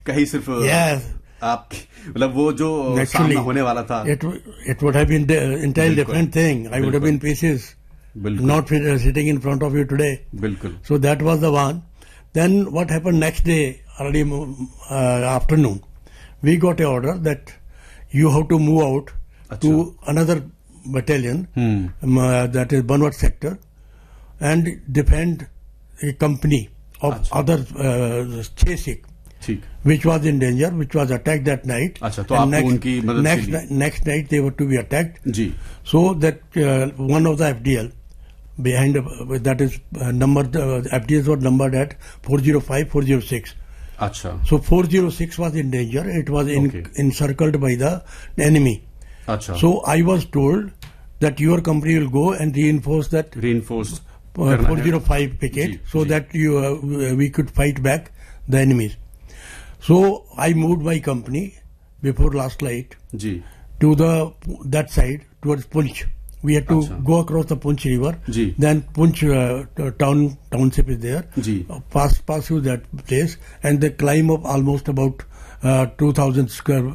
कहीं सिर्फ Yes. आप मतलब वो जो Actually, सामना होने वाला था it would have been entirely different thing. I would have been pieces, बिल्कुल not sitting in front of you today. बिल्कुल So that was the one. Then what happened next day, early afternoon, we got an order that you have to move out to another battalion, that is Banwat sector, and defend a company of other Chesik, ठीक which was in danger, which was attacked that night. अच्छा तो आपको उनकी मदद के लिए Next night they were to be attacked. Ji So that one of the FDL behind that is FDLs were numbered at 405, 406. अच्छा So 406 was in danger. It was encircled by the enemy. अच्छा So I was told that your company will go and reinforce that reinforced 405 picket so that we could fight back the enemies. So I moved my company before last night ji to that side towards Punch. We had to go across the Punch river. Ji Then Punch township is there. Ji Pass through that place, and the climb of almost about 2,000 square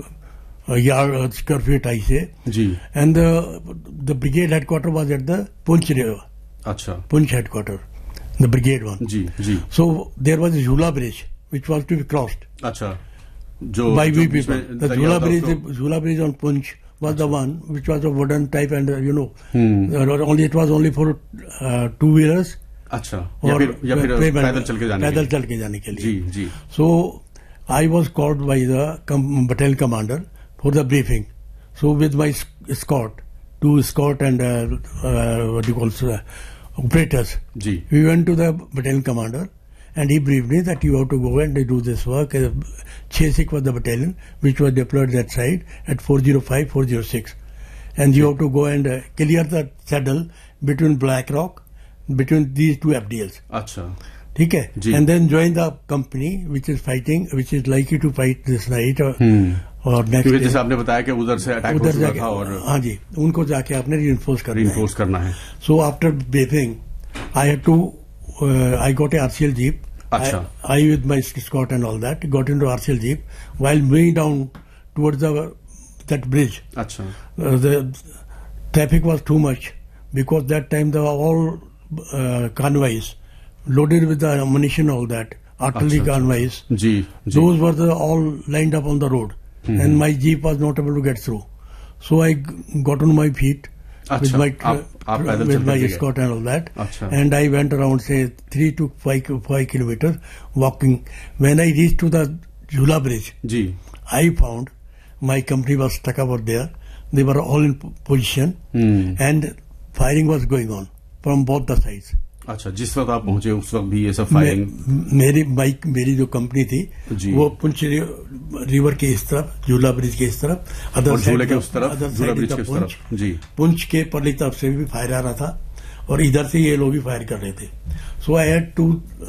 feet, I say. Ji And the brigade headquarters was at the Punch river. अच्छा Punch headquarters, the brigade one. Ji ji So there was a Jhula bridge which was to be crossed अच्छा जो by जो we beach people. में The दरिया Jhula bridge on Punch was the one which was a wooden type, and it was only for two-wheelers अच्छा or या फिर पैदल चल के जाने के लिए. जी जी So I was called by the battalion commander for the briefing. So with my escort, two escort and what do you call operators, ji we went to the battalion commander, and he briefed me that you have to go and do this work. Chesik was the battalion which was deployed that side at 405, 406. And you have to go and clear the saddle between Black Rock, between these two FDLs. अच्छा ठीक है? And then join the company which is likely to fight this night or next day. जैसे आपने बताया कि उधर से attack हो चुका था और हाँ जी, उनको जाके आपने reinforce करना है. So after briefing, I had to I got a RCL jeep. अच्छा. I with my escort and all that got into RCL jeep while moving down towards that bridge. अच्छा. The traffic was too much because that time there were all convoys loaded with the ammunition, all that artillery convoys. Ji. Those were all lined up on the road, and my jeep was not able to get through. So I got on my feet. With my escort and all that, and I went around say 3 to 5 kilometers walking. When I reached to the Jhula bridge, I found my company was stuck over there. They were all in position, and firing was going on from both the sides. अच्छा, जिस वक्त आप पहुंचे उस वक्त भी ये सब फायरिंग? मेरी जो कंपनी थी वो पुंछ रिवर के इस तरफ, झूला ब्रिज के इस तरफ, अदर साइड के उस तरफ, झूला ब्रिज के उस तरफ, जी, पुंछ के परली तरफ से भी फायर आ रहा था और इधर से ये लोग भी फायर कर रहे थे. सो I had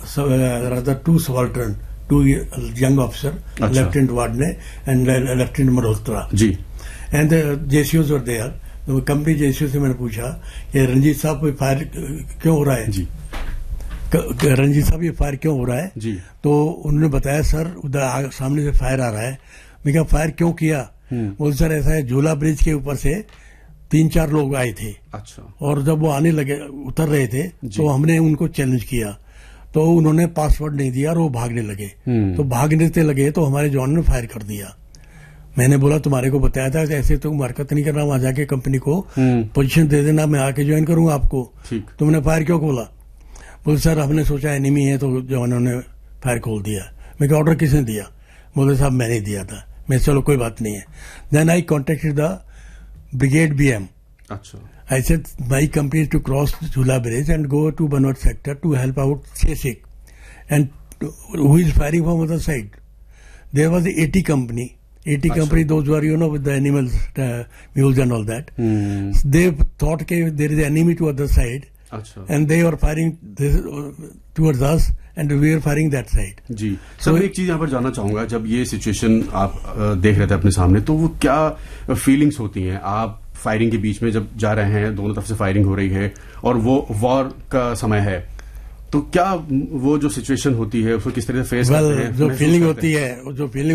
to subaltern, to young officer, lieutenant वार्डने and lieutenant Malhotra ji, and जेसीओज were there. Company JCO से मैंने पूछा कि रंजीत साहब ये फायर क्यों हो रहा है जी, रंजीत साहब ये फायर क्यों हो रहा है जी. तो उन्होंने बताया सर उधर सामने से फायर आ रहा है. मैं कहा फायर क्यों किया? बोल सर ऐसा है, झूला ब्रिज के ऊपर से 3-4 लोग आए थे. अच्छा. और जब वो आने लगे, उतर रहे थे, तो हमने उनको चैलेंज किया, तो उन्होंने पासवर्ड नहीं दिया और वो भागने लगे. तो भागने से लगे तो हमारे जवान ने फायर कर दिया. मैंने बोला तुम्हारे को बताया था ऐसे तुम हरकत नहीं करना, वहां जाके कंपनी को पोजीशन दे देना, मैं आके ज्वाइन करूंगा आपको. तुमने फायर क्यों खोला? बोले सर हमने सोचा एनिमी है तो जवानों ने फायर खोल दिया. मैं ऑर्डर किसने दिया? बोले साहब मैंने दिया था. मैं चलो कोई बात नहीं है. Then I contacted the brigade BM. अच्छा. I said my company to cross झूला bridge and go to बनवट sector to help out Chesik, and who is firing from other side? There was 80 company, those who are, with the animals, mules and all that. They thought there is an enemy to other side. And they were firing towards us and we were firing that side. Ji. Sir एक चीज यहाँ पर जानना चाहूंगा, जब ये situation आप देख रहे थे अपने सामने, तो वो क्या फीलिंग्स होती हैं? आप फायरिंग के बीच में जब जा रहे हैं, दोनों तरफ से फायरिंग हो रही है और वो वॉर का समय है, तो क्या वो जो सिचुएशन होती है उसको किस तरह से फेस करते हैं? जो फीलिंग होती है, जो फीलिंग